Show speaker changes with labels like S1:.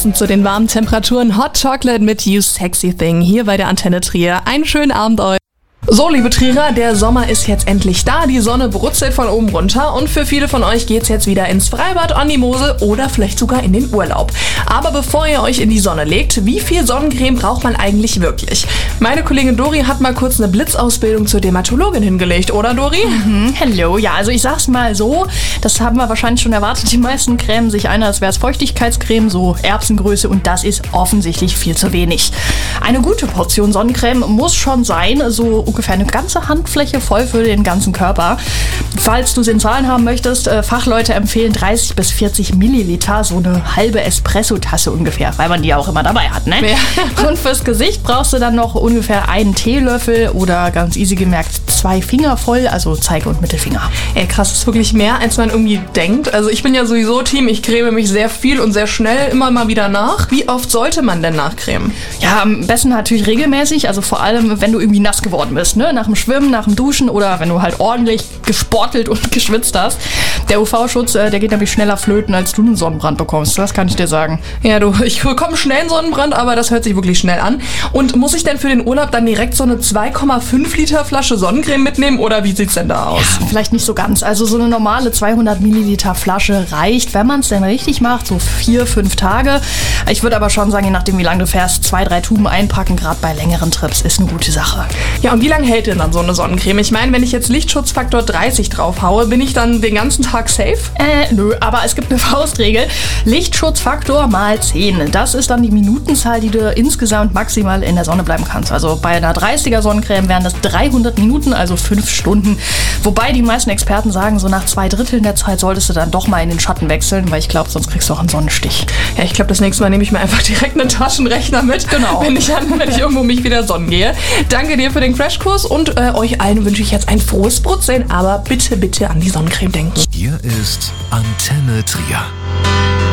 S1: passend zu den warmen Temperaturen Hot Chocolate mit You Sexy Thing hier bei der Antenne Trier. Einen schönen Abend euch. So, liebe Trierer, der Sommer ist jetzt endlich da, die Sonne brutzelt von oben runter und für viele von euch geht's jetzt wieder ins Freibad, an die Mosel oder vielleicht sogar in den Urlaub. Aber bevor ihr euch in die Sonne legt, wie viel Sonnencreme braucht man eigentlich wirklich? Meine Kollegin Dori hat mal kurz eine Blitzausbildung zur Dermatologin hingelegt, oder Dori?
S2: Hello, ja, also ich sag's mal so, das haben wir wahrscheinlich schon erwartet, die meisten cremen sich ein, als wäre es Feuchtigkeitscreme, so Erbsengröße und das ist offensichtlich viel zu wenig. Eine gute Portion Sonnencreme muss schon sein, so ungefähr eine ganze Handfläche voll für den ganzen Körper. Falls du es in Zahlen haben möchtest, Fachleute empfehlen 30 bis 40 Milliliter, so eine halbe Espresso-Tasse ungefähr, weil man die auch immer dabei hat, ne? Ja. Und fürs Gesicht brauchst du dann noch ungefähr einen Teelöffel oder ganz easy gemerkt 2 Finger voll, also Zeige- und Mittelfinger.
S1: Ey, krass, das ist wirklich mehr, als man irgendwie denkt. Also ich bin ja sowieso Team, ich creme mich sehr viel und sehr schnell immer mal wieder nach. Wie oft sollte man denn nachcremen?
S2: Ja, am besten natürlich regelmäßig, also vor allem, wenn du irgendwie nass geworden bist, ne? Nach dem Schwimmen, nach dem Duschen oder wenn du halt ordentlich gesportelt und geschwitzt hast. Der UV-Schutz, der geht nämlich schneller flöten, als du einen Sonnenbrand bekommst. Das kann ich dir sagen.
S1: Ja, ich bekomme schnell einen Sonnenbrand, aber das hört sich wirklich schnell an. Und muss ich denn für den Urlaub dann direkt so eine 2,5 Liter Flasche Sonnencreme mitnehmen oder wie sieht's denn da aus?
S2: Ja, vielleicht nicht so ganz. Also so eine normale 200 Milliliter Flasche reicht, wenn man es denn richtig macht, so 4-5 Tage. Ich würde aber schon sagen, je nachdem wie lange du fährst, 2-3 Tuben einpacken, gerade bei längeren Trips, ist eine gute Sache.
S1: Ja, und wie lange hält denn dann so eine Sonnencreme? Ich meine, wenn ich jetzt Lichtschutzfaktor 30 drauf haue, bin ich dann den ganzen Tag safe?
S2: Nö, aber es gibt eine Faustregel. Lichtschutzfaktor mal 10. Das ist dann die Minutenzahl, die du insgesamt maximal in der Sonne bleiben kannst. Also bei einer 30er Sonnencreme wären das 300 Minuten, also 5 Stunden. Wobei die meisten Experten sagen, so nach 2/3 der Zeit solltest du dann doch mal in den Schatten wechseln, weil ich glaube, sonst kriegst du auch einen Sonnenstich.
S1: Ja, ich glaube, das nächste Mal nehme ich mir einfach direkt einen Taschenrechner mit,
S2: genau,
S1: wenn ich irgendwo mich wieder sonnen gehe. Danke dir für den Crashkurs und euch allen wünsche ich jetzt ein frohes Brutzeln, aber bitte, bitte an die Sonnencreme denken.
S3: Hier ist Antenne Trier.